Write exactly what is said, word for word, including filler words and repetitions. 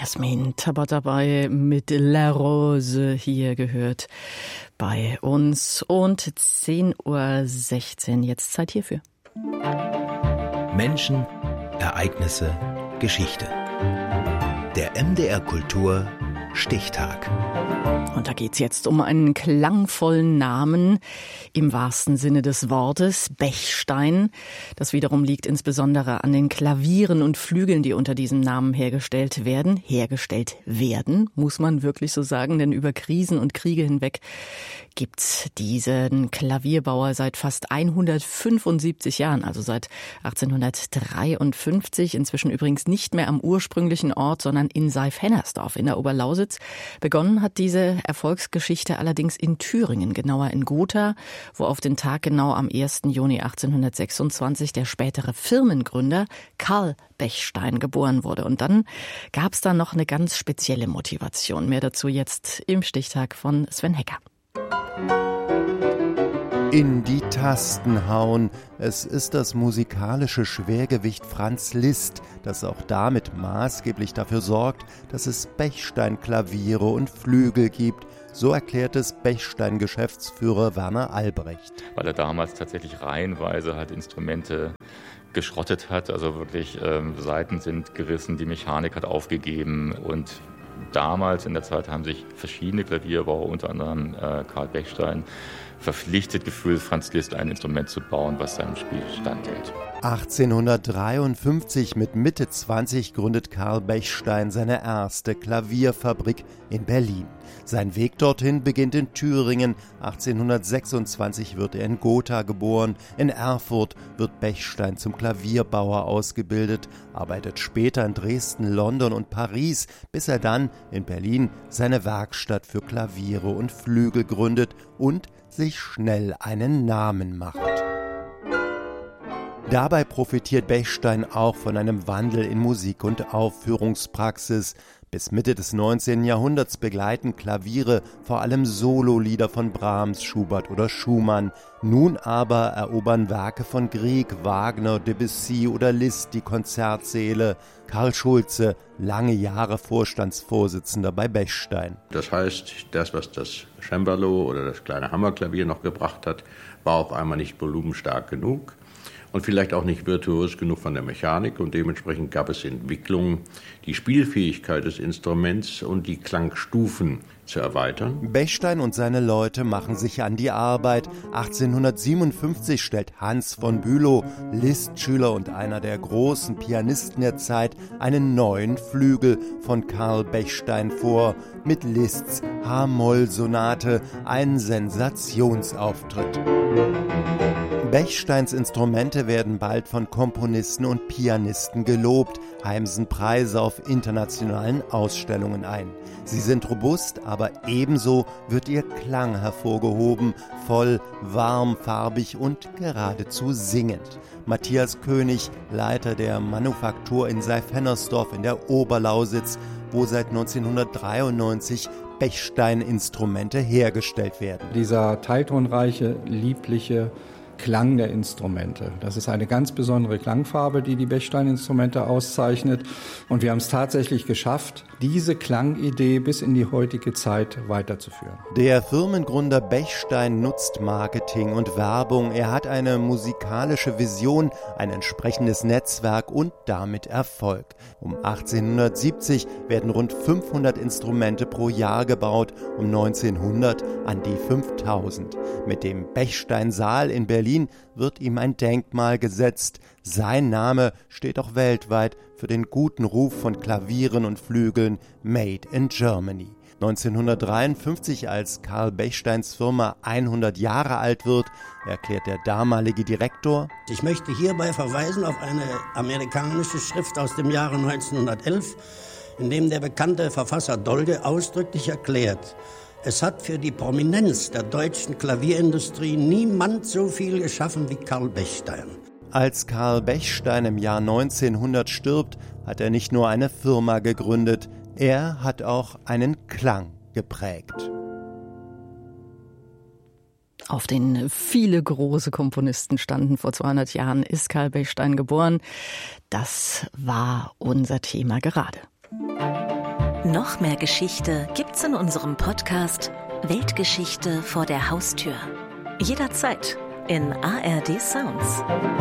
Jasmin Tabatabai mit La Rose hier gehört bei uns und zehn Uhr sechzehn, jetzt Zeit hierfür. Menschen, Ereignisse, Geschichte. Der M D R Kultur Stichtag. Und da geht's jetzt um einen klangvollen Namen im wahrsten Sinne des Wortes, Bechstein. Das wiederum liegt insbesondere an den Klavieren und Flügeln, die unter diesem Namen hergestellt werden. Hergestellt werden, muss man wirklich so sagen, denn über Krisen und Kriege hinweg gibt's diesen Klavierbauer seit fast hundertfünfundsiebzig Jahren, also seit achtzehnhundertdreiundfünfzig. Inzwischen übrigens nicht mehr am ursprünglichen Ort, sondern in Seif-Hennersdorf in der Oberlausitz. Begonnen hat diese Erfolgsgeschichte allerdings in Thüringen, genauer in Gotha, wo auf den Tag genau am ersten Juni achtzehnhundertsechsundzwanzig der spätere Firmengründer Karl Bechstein geboren wurde. Und dann gab's da noch eine ganz spezielle Motivation. Mehr dazu jetzt im Stichtag von Sven Hecker. In die Tasten hauen. Es ist das musikalische Schwergewicht Franz Liszt, das auch damit maßgeblich dafür sorgt, dass es Bechstein-Klaviere und Flügel gibt. So erklärt es Bechstein-Geschäftsführer Werner Albrecht. Weil er damals tatsächlich reihenweise halt Instrumente geschrottet hat, also wirklich ähm, Saiten sind gerissen, die Mechanik hat aufgegeben und damals in der Zeit haben sich verschiedene Klavierbauer, unter anderem äh, Karl Bechstein, verpflichtet gefühlt, Franz Liszt ein Instrument zu bauen, was seinem Spiel standhält. achtzehnhundertdreiundfünfzig mit Mitte zwanzig gründet Karl Bechstein seine erste Klavierfabrik in Berlin. Sein Weg dorthin beginnt in Thüringen. achtzehnhundertsechsundzwanzig wird er in Gotha geboren. In Erfurt wird Bechstein zum Klavierbauer ausgebildet, arbeitet später in Dresden, London und Paris, bis er dann in Berlin seine Werkstatt für Klaviere und Flügel gründet und sich schnell einen Namen macht. Dabei profitiert Bechstein auch von einem Wandel in Musik- und Aufführungspraxis. Bis Mitte des neunzehnten Jahrhunderts begleiten Klaviere vor allem Sololieder von Brahms, Schubert oder Schumann. Nun aber erobern Werke von Grieg, Wagner, Debussy oder Liszt die Konzertsäle. Karl Schulze, lange Jahre Vorstandsvorsitzender bei Bechstein. Das heißt, das, was das Cembalo oder das kleine Hammerklavier noch gebracht hat, war auf einmal nicht volumenstark genug. Und vielleicht auch nicht virtuos genug von der Mechanik und dementsprechend gab es Entwicklungen, die Spielfähigkeit des Instruments und die Klangstufen zu erweitern. Bechstein und seine Leute machen sich an die Arbeit. achtzehnhundertsiebenundfünfzig stellt Hans von Bülow, Liszt-Schüler und einer der großen Pianisten der Zeit, einen neuen Flügel von Karl Bechstein vor. Mit Liszt's H-Moll-Sonate, ein Sensationsauftritt. Bechsteins Instrumente werden bald von Komponisten und Pianisten gelobt, heimsen Preise auf internationalen Ausstellungen ein. Sie sind robust, aber ebenso wird ihr Klang hervorgehoben, voll, warm, farbig und geradezu singend. Matthias König, Leiter der Manufaktur in Seif-Hennersdorf in der Oberlausitz, wo seit neunzehnhundertdreiundneunzig Bechstein-Instrumente hergestellt werden. Dieser teiltonreiche, liebliche Klang der Instrumente. Das ist eine ganz besondere Klangfarbe, die die Bechstein-Instrumente auszeichnet. Und wir haben es tatsächlich geschafft, diese Klangidee bis in die heutige Zeit weiterzuführen. Der Firmengründer Bechstein nutzt Marketing und Werbung. Er hat eine musikalische Vision, ein entsprechendes Netzwerk und damit Erfolg. Um achtzehnhundertsiebzig werden rund fünfhundert Instrumente pro Jahr gebaut, um neunzehnhundert an die fünftausend. Mit dem Bechstein-Saal in Berlin wird ihm ein Denkmal gesetzt. Sein Name steht auch weltweit für den guten Ruf von Klavieren und Flügeln Made in Germany. neunzehnhundertdreiundfünfzig, als Karl Bechsteins Firma hundert Jahre alt wird, erklärt der damalige Direktor: Ich möchte hierbei verweisen auf eine amerikanische Schrift aus dem Jahre neunzehnhundertelf, in dem der bekannte Verfasser Dolge ausdrücklich erklärt, es hat für die Prominenz der deutschen Klavierindustrie niemand so viel geschaffen wie Karl Bechstein. Als Karl Bechstein im Jahr neunzehnhundert stirbt, hat er nicht nur eine Firma gegründet, er hat auch einen Klang geprägt. Auf den viele große Komponisten standen. Vor zweihundert Jahren ist Karl Bechstein geboren. Das war unser Thema gerade. Noch mehr Geschichte gibt's in unserem Podcast Weltgeschichte vor der Haustür. Jederzeit in A R D Sounds.